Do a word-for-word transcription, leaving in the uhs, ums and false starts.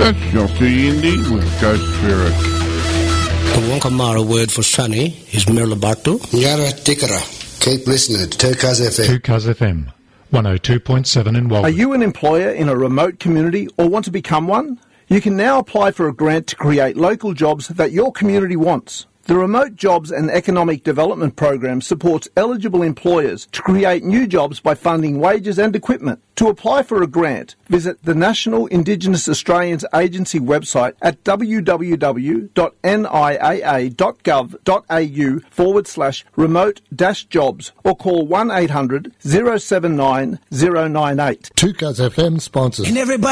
That's not the Indie with Ghost Spirit. The Wonkamara word for sunny is Merlabatu. Nyara Tikara. Keep listening to Tukaz F M. Tukaz F M, one oh two point seven in Walgett. Are you an employer in a remote community or want to become one? You can now apply for a grant to create local jobs that your community wants. The Remote Jobs and Economic Development Program supports eligible employers to create new jobs by funding wages and equipment. To apply for a grant, visit the National Indigenous Australians Agency website at www.niaa.gov.au forward slash remote dash jobs or call one eight hundred, oh seven nine, oh nine eight. Tukaz F M sponsors. And everybody